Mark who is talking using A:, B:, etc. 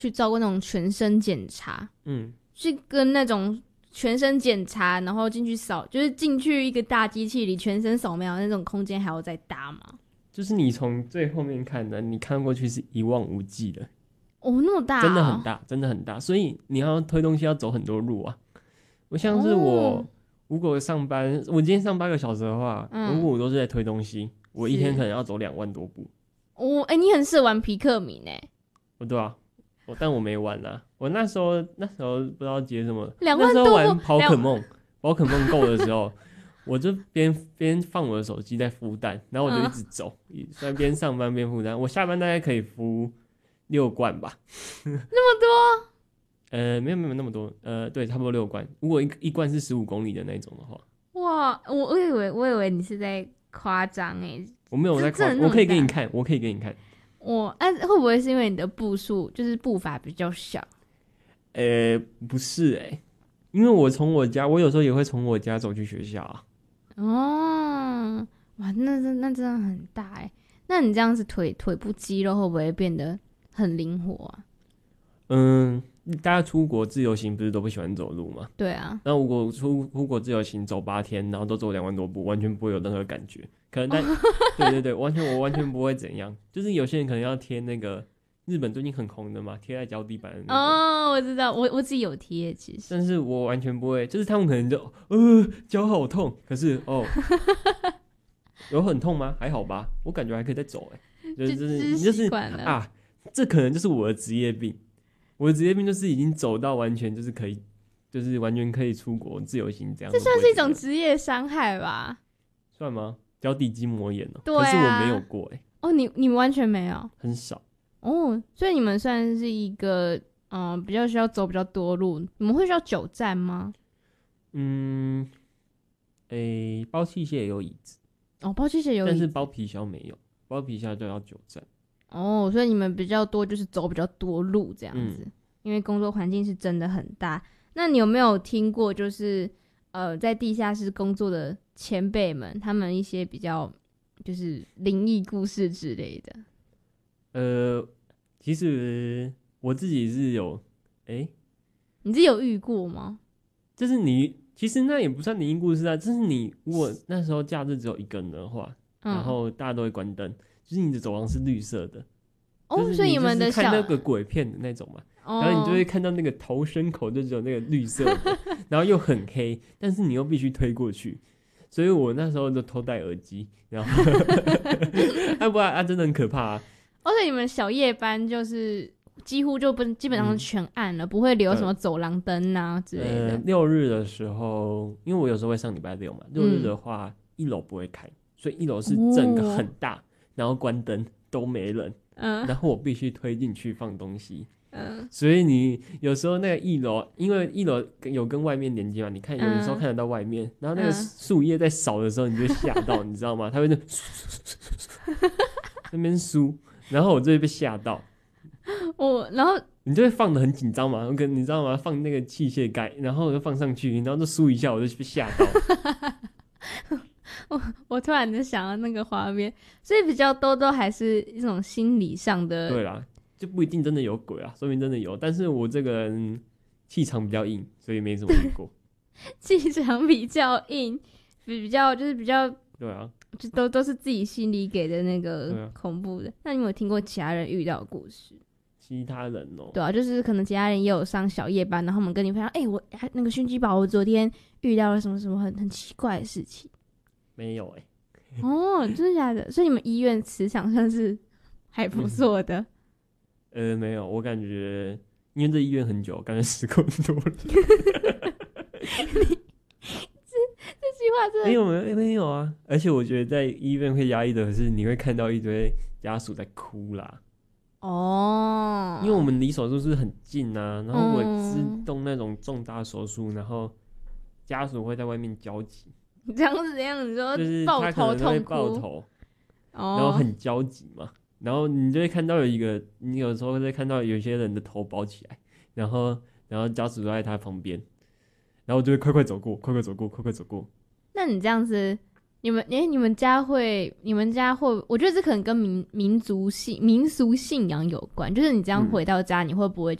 A: 去照过那种全身检查，是跟那种全身检查，然后进去扫，就是进去一个大机器里全身扫描的那种空间还要再大吗？
B: 就是你从最后面看的，你看过去是一望无际的。
A: 哦，那么大哦，
B: 真的很大，真的很大，所以你要推东西要走很多路啊。我像是我如果上班，我今天上8个小时的话，如果我都是在推东西，我一天可能要走2万多步。
A: 你很适合玩皮克敏欸。
B: 对啊，但我没玩啦。我那时候不知道接什么，
A: 2
B: 那时候
A: 万多步
B: 玩宝可梦，宝可梦够的时候，我就边放我的手机在孵蛋，然后我就一直走，边上班边孵蛋。我下班大概可以孵6罐吧。
A: 那么多？
B: 没有那么多，对，差不多6罐。如果一罐是15公里的那种的话，
A: 哇，我以为你是在夸张欸。
B: 我没有在夸，我可以给你看，我可以给你看。
A: 会不会是因为你的步数就是步伐比较小？
B: 不是因为我有时候也会从我家走去学校啊。
A: 哦，哇，那真的很大欸。那你这样子腿部肌肉会不会变得很灵活啊？
B: 大家出国自由行不是都不喜欢走路吗？
A: 对啊。
B: 那如果出国自由行走8天，然后都走2万多步，完全不会有任何感觉。可能对，我完全不会怎样。就是有些人可能要贴那个日本最近很红的嘛，贴在脚底板的那个。
A: 我知道，我自己有贴，其实。
B: 但是我完全不会，就是他们可能就脚好痛，可是有很痛吗？还好吧，我感觉还可以再走就是啊，这可能就是我的职业病。我的职业病就是已经走到完全就是可以，就是完全可以出国自由行这样。
A: 这算是一种职业伤害吧？
B: 算吗？脚底筋膜炎
A: 对啊，
B: 可是我没有过
A: 你完全没有？
B: 很少
A: 所以你们算是一个比较需要走比较多路。你们会需要久站吗？
B: 包器械也有椅子
A: 包器械有椅子，
B: 但是包皮箱没有，包皮箱就要久站。
A: 所以你们比较多就是走比较多路这样子。因为工作环境是真的很大。那你有没有听过就是在地下室工作的前辈们他们一些比较就是灵异故事之类的？
B: 其实我自己是有
A: 你自己有遇过吗？
B: 就是其实那也不算灵异故事啊，就是你如果那时候假日只有一个人的话，然后大家都会关灯，就是你的走廊是绿色的。
A: 所以你们的
B: 看那个鬼片的那种嘛，然后你就会看到那个逃生口就只有那个绿色的，然后又很黑，但是你又必须推过去，所以我那时候就偷戴耳机，然后不然真的很可怕啊。
A: 而且你们小夜班就是几乎就基本上全暗了，不会留什么走廊灯啊之类的。
B: 6日的时候，因为我有时候会上礼拜6嘛，6日的话1楼不会开，所以1楼是整个很大，然后关灯都没人。然后我必须推进去放东西，所以你有时候那个1楼，因为1楼有跟外面连接嘛，你看有的时候看得到外面，然后那个树叶在扫的时候，你就吓到，你知道吗？它会那边梳，然后我就会被吓到。
A: 然后
B: 你就会放得很紧张嘛，你知道吗？放那个器械盖，然后我就放上去，然后就梳一下，我就被吓到。
A: 我突然就想到那个画面，所以比较多都还是一种心理上的。
B: 对啦，就不一定真的有鬼啊，说明真的有，但是我这个人气场比较硬，所以没怎么遇过。
A: 气场比较硬，比较
B: 对啊，
A: 就都是自己心里给的那个恐怖的。那你有没有听过其他人遇到的故事？
B: 其他人
A: 对啊，就是可能其他人也有上小夜班，然后我们跟你分享，我那个熏鸡堡，我昨天遇到了什么什么很奇怪的事情。
B: 没有
A: 真的假的？所以你们医院磁场算是还不错的。
B: 没有，我感觉因为这医院很久，感觉时过很多了。
A: 这句话真的
B: 没有啊！而且我觉得在医院会压抑的是，你会看到一堆家属在哭啦。因为我们离手术室很近啊，然后我是动那种重大手术，然后家属会在外面焦急。
A: 这样子你说
B: 就是
A: 抱头痛哭，
B: 他可能会抱头，然后很焦急嘛，然后你就会看到你有时候会看到有些人的头包起来，然后家属都在他旁边，然后就会快快走过。
A: 那你这样子你们家会，我觉得这可能跟民俗信仰有关。就是你这样回到家，你会不会